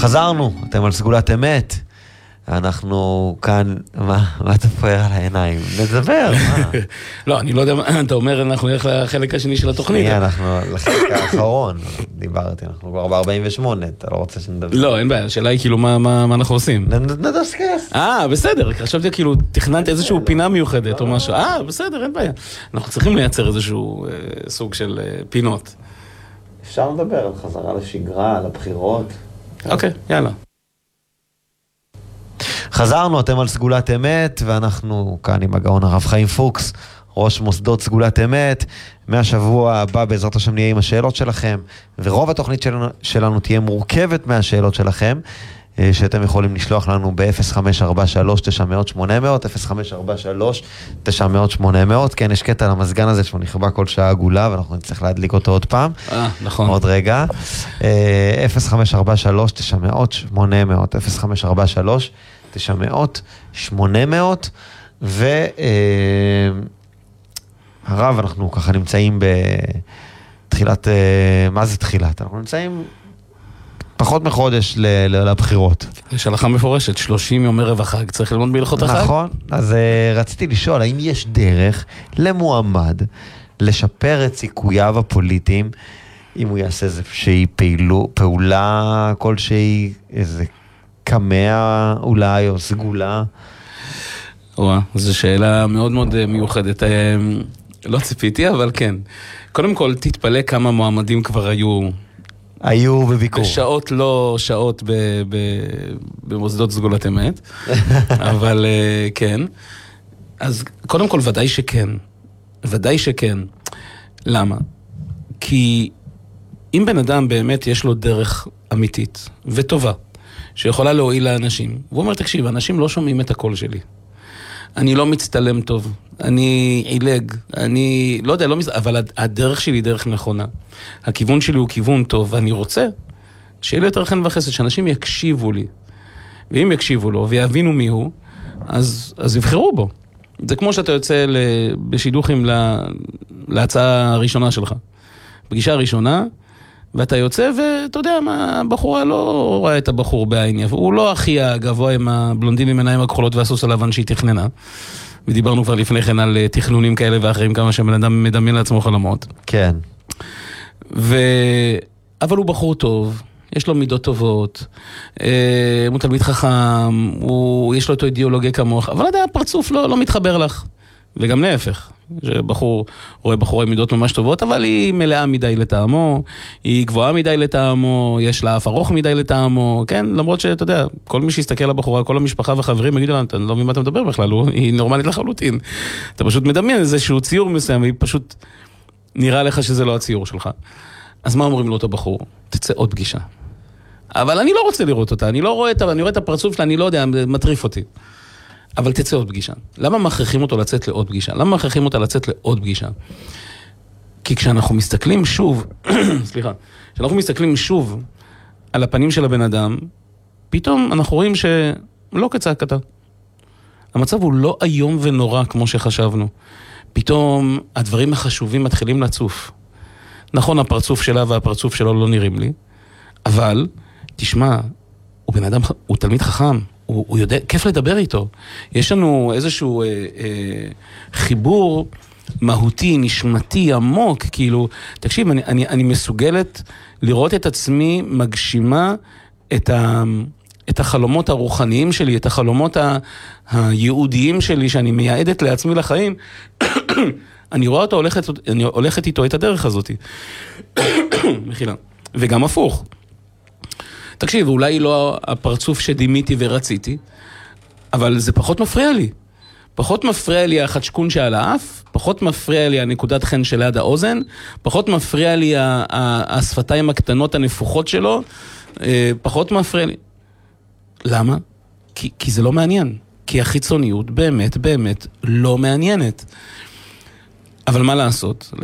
חזרנו, אתם על סגולת אמת. אנחנו כאן, מה אתה פוער על העיניים? נדבר, מה? לא, אני לא יודע, אתה אומר, אנחנו נלך לחלק השני של התוכנית. שנייה, אנחנו לחלק האחרון, דיברתי, אנחנו כבר ב-48, אתה לא רוצה שנדבר? לא, אין בעיה, השאלה היא כאילו מה אנחנו עושים. נדסקס. בסדר, חשבתי כאילו, תכננת איזשהו פינה מיוחדת או משהו. בסדר, אין בעיה. אנחנו צריכים לייצר איזשהו סוג של פינות. אפשר לדבר על חזרה לשגרה, על הבחירות. אוקיי, יאללה. חזרנו, אתם על סגולת אמת, ואנחנו כאן עם הגאון הרב חיים פוקס, ראש מוסדות סגולת אמת. מהשבוע הבא בעזרת השם נהיה עם השאלות שלכם, ורוב התוכנית שלנו תהיה מורכבת מהשאלות שלכם, שאתם יכולים לשלוח לנו ב-0543-900-800, 0543-900-800, כן, יש קטע למזגן הזה שהוא נכבה כל שעה עגולה, ואנחנו נצטרך להדליק אותו עוד פעם. נכון. עוד רגע. 0543-900-800, 0543-900-800, הרב, אנחנו ככה נמצאים בתחילת, מה זה תחילת? אנחנו נמצאים פחות מחודש לבחירות. יש הלכה מפורשת, 30 יום ערב החג, צריך ללמוד בהלכות החג. נכון, אז רציתי לשאול, האם יש דרך למועמד לשפר את סיכוייו הפוליטיים, אם הוא יעשה איזושהי פעולה כלשהי, איזה קמע אולי, או סגולה? זו שאלה מאוד מאוד מיוחדת. לא ציפיתי, אבל כן. קודם כל, תתפלא כמה מועמדים כבר היו בביקור. בשעות לא שעות במוסדות סגולת אמת. אבל כן. אז קודם כל, ודאי שכן. ודאי שכן. למה? כי אם בן אדם באמת יש לו דרך אמיתית וטובה, שיכולה להועיל לאנשים, והוא אומר, תקשיב, אנשים לא שומעים את הקול שלי. אני לא מצטלם טוב, אני עילג, אני לא יודע, אבל הדרך שלי היא דרך נכונה. הכיוון שלי הוא כיוון טוב, ואני רוצה שיהיה לי יותר חן וחסד, שאנשים יקשיבו לי. ואם יקשיבו לו ויבינו מי הוא, אז יבחרו בו. זה כמו שאתה יוצא בשידוכים להצעה הראשונה שלך. פגישה הראשונה, ואתה יוצא ואתה יודע מה, הבחורה לא רואה את הבחור בעין, הוא לא הכי הגבוה עם הבלונדים עם עיניים הכחולות והסוס הלבן שהיא תכננה, ודיברנו כבר לפני כן על תכנונים כאלה ואחרים, כמה שבן אדם מדמיין לעצמו חלומות. כן. אבל הוא בחור טוב, יש לו מידות טובות, הוא תלמיד חכם, יש לו אותו אידיאולוגיה כמוך, אבל עדיין הפרצוף לא מתחבר לך. וגם להפך, שבחור רואה בחורה עם מידות ממש טובות, אבל היא מלאה מדי לטעמו, היא גבוהה מדי לטעמו, יש לה אף ארוך מדי לטעמו, כן? למרות שאתה יודע, כל מי שיסתכל לבחורה, כל המשפחה וחברים יגידו לה, אתה לא מבין מה אתה מדבר בכלל, היא נורמלית לחלוטין. אתה פשוט מדמיין איזשהו ציור מסוים, והיא פשוט נראה לך שזה לא הציור שלך. אז מה אומרים לו אותו בחור? תצא עוד פגישה. אבל אני לא רוצה לראות אותה, אני לא רואה אותה, אני רואה את הפרצוף שלה, אני לא יודע, מטריף אותי. אבל תצא עוד פגישה. למה מכריחים אותו לצאת לעוד פגישה? למה מכריחים אותה לצאת לעוד פגישה? כי כשאנחנו מסתכלים שוב, סליחה, כשאנחנו מסתכלים שוב על הפנים של הבן אדם, פתאום אנחנו רואים שלא כצעקתה. המצב הוא לא איום ונורא כמו שחשבנו. פתאום הדברים החשובים מתחילים לצוף. נכון, הפרצוף שלה והפרצוף שלו לא נראים לי, אבל תשמע, הוא בן אדם, הוא תלמיד חכם. הוא יודע, כיף לדבר איתו. יש לנו איזשהו חיבור מהותי, נשמתי, עמוק, כאילו, תקשיב, אני מסוגלת לראות את עצמי מגשימה את החלומות הרוחניים שלי, את החלומות היהודיים שלי, שאני מייעדת לעצמי לחיים. אני רואה אותו, הולכת איתו את הדרך הזאת. מחילה. וגם הפוך. תקשיב, אולי לא הפרצוף שדימיתי ורציתי, אבל זה פחות מפריע לי. פחות מפריע לי החדשקון שעל האף, פחות מפריע לי הנקודת חן שליד האוזן, פחות מפריע לי השפתיים הקטנות הנפוחות שלו, פחות מפריע לי. למה? כי זה לא מעניין. כי החיצוניות באמת באמת לא מעניינת. אבל מה לעשות?